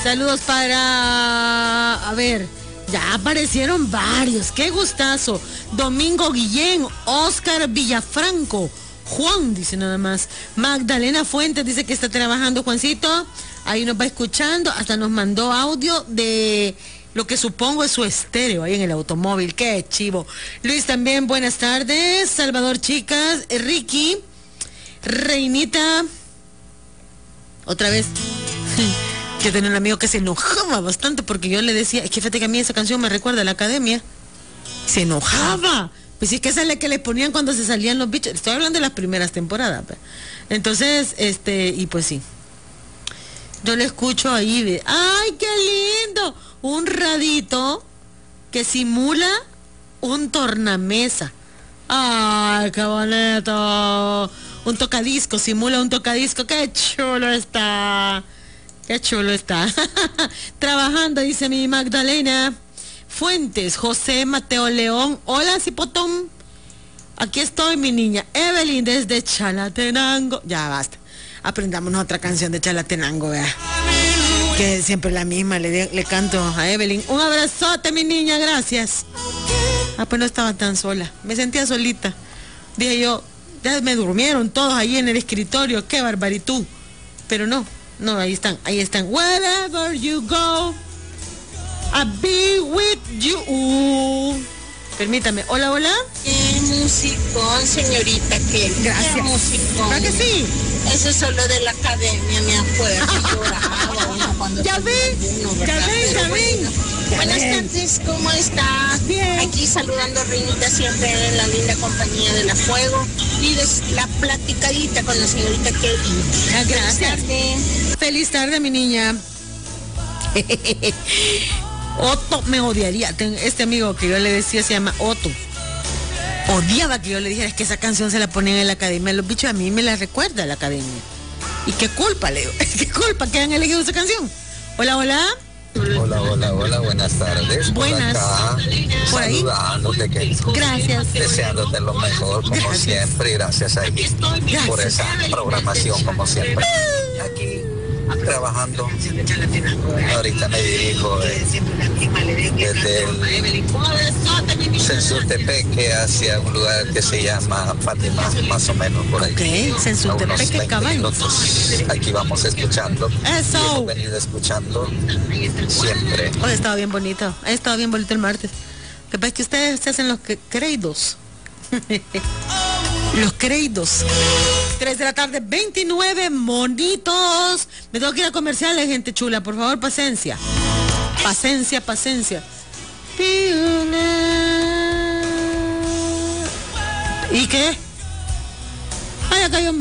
Saludos para... A ver, ya aparecieron varios. ¡Qué gustazo! Domingo Guillén, Oscar Villafranco, Juan dice nada más. Magdalena Fuentes dice que está trabajando, Juancito. Ahí nos va escuchando. Hasta nos mandó audio de lo que supongo es su estéreo ahí en el automóvil. ¡Qué chivo! Luis también, buenas tardes. Salvador, chicas. Ricky, Reinita. Otra vez. Yo tenía un amigo que se enojaba bastante porque yo le decía, es que fíjate que a mí esa canción me recuerda a la academia. Se enojaba. Pues sí, que esa es la que le ponían cuando se salían los bichos. Estoy hablando de las primeras temporadas. Entonces, y pues sí. Yo le escucho ahí de, ¡ay, qué lindo! Un radito que simula un tornamesa. ¡Ay, qué bonito! Un tocadisco, simula un tocadisco. ¡Qué chulo está! ¡Qué chulo está! Trabajando, dice mi Magdalena Fuentes. José Mateo León. Hola, Cipotón. Aquí estoy, mi niña. Evelyn, desde Chalatenango. Ya basta. Aprendámonos otra canción de Chalatenango, vea. Que siempre la misma le canto a Evelyn. Un abrazote, mi niña, gracias. Pues no estaba tan sola. Me sentía solita. Dije yo, ya me durmieron todos ahí en el escritorio. Qué barbaritud. Pero no, ahí están. Wherever you go, I'll be with you. Permítame. Hola, hola. Qué musicón, señorita Kelly. Gracias. Qué musicón. ¿Verdad que sí? Eso es solo de la academia, me acuerdo. Lloraba uno cuando Ya ven. Buenas tardes, ¿cómo está? Bien. Aquí saludando a Reinita, siempre en la linda compañía de La Fuego. Y la platicadita con la señorita Kelly. Gracias. Feliz tarde, mi niña. Otto me odiaría. Este amigo que yo le decía se llama Otto. Odiaba que yo le dijera, es que esa canción se la ponían en la academia. Los bichos a mí me la recuerda la academia. ¿Y qué culpa, Leo? ¿Qué culpa que han elegido esa canción? Hola, hola. Hola, buenas tardes. Buenas. Por ahí. Saludándote, gracias. Deseándote lo mejor, como siempre. Gracias a ti por esa programación, como siempre. Aquí trabajando. Ahorita me dirijo desde el Sensultepeque hacia un lugar que se llama Fátima, más o menos por ahí. Ok, Sensultepeque, caballo. Aquí vamos escuchando. Eso. Hemos venido escuchando siempre. Hoy ha estado bien bonito. Ha estado bien bonito el martes. Lo que pasa es que ustedes se hacen los créditos. Los créditos. 3 de la tarde, 29, monitos. Me tengo que ir a comerciales, gente chula. Por favor, paciencia. Paciencia. ¿Y qué? Ay, acá hay un